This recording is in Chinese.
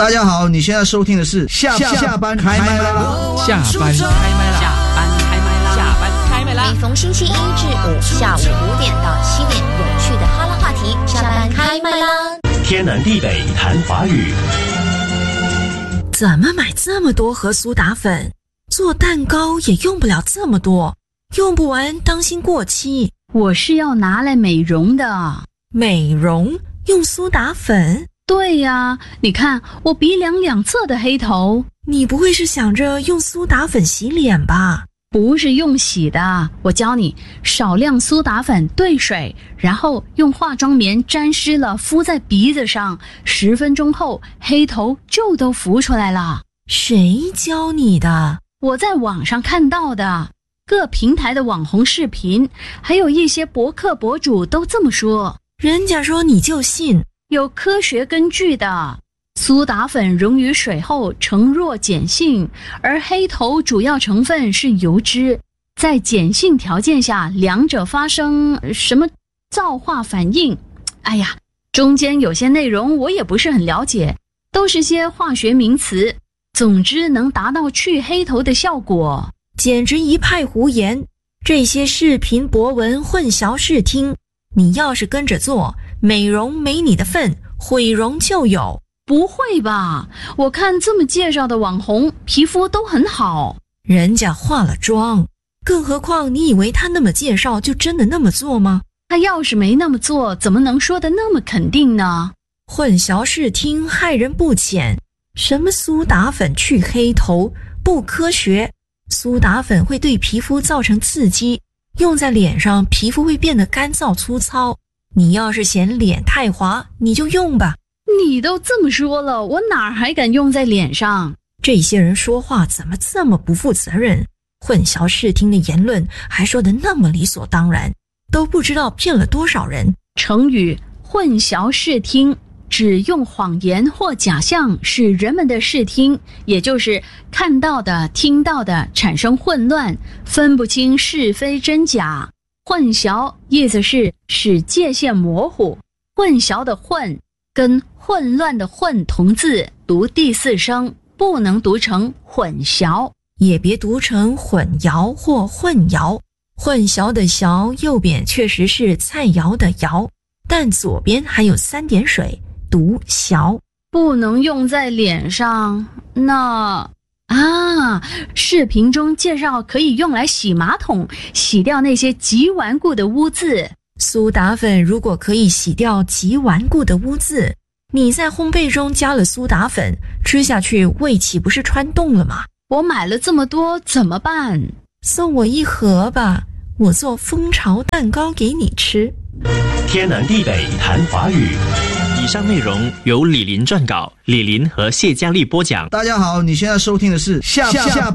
大家好，你现在收听的是下班开麦啦！ 下班开麦啦！下班开麦啦！ 每逢星期一至五下午5点到7点，有趣的哈拉话题，下班开麦啦！ 天南地北谈华语。 怎么买这么多盒苏打粉？做蛋糕也用不了这么多，用不完当心过期。 我是要拿来美容的。 美容用苏打粉？ 对呀，你看我鼻梁两侧的黑头。 你不会是想着用苏打粉洗脸吧？ 不是用洗的，我教你，少量苏打粉兑水，然后用化妆棉沾湿了敷在鼻子上，10分钟后黑头就都浮出来了。 谁教你的？ 我在网上看到的，各平台的网红视频，还有一些博客博主都这么说。 人家说你就信？ 有科学根据的。苏打粉溶于水后呈弱碱性，而黑头主要成分是油脂，在碱性条件下，两者发生什么皂化反应？哎呀，中间有些内容我也不是很了解，都是些化学名词。总之能达到去黑头的效果， 简直一派胡言。这些视频博文混淆视听，你要是跟着做，美容没你的份，毁容就有。 不会吧？我看这么介绍的网红皮肤都很好， 人家化了妆，更何况你以为他那么介绍就真的那么做吗？ 他要是没那么做，怎么能说得那么肯定呢？ 混淆视听，害人不浅。什么苏打粉去黑头，不科学。苏打粉会对皮肤造成刺激，用在脸上皮肤会变得干燥粗糙。你要是嫌脸太滑，你就用吧。 你都这么说了，我哪还敢用在脸上？ 这些人说话怎么这么不负责任？混淆视听的言论还说得那么理所当然，都不知道骗了多少人。 成语混淆视听指用谎言或假象使人们的视听，也就是看到的听到的产生混乱，分不清是非真假。混淆意思是使界限模糊，混淆的混跟混乱的混同字，读第4声，不能读成混淆， 也别读成混淆或混淆。混淆的淆右边确实是菜肴的肴，但左边还有3点水，读淆。 不能用在脸上。那视频中介绍可以用来洗马桶，洗掉那些极顽固的污渍。 苏打粉如果可以洗掉极顽固的污渍，你在烘焙中加了苏打粉，吃下去胃岂不是穿洞了吗？ 我买了这么多怎么办？ 送我1盒吧，我做蜂巢蛋糕给你吃。 天南地北谈华语。以上内容由李林撰稿，李林和谢佳丽播讲。 大家好，你现在收听的是下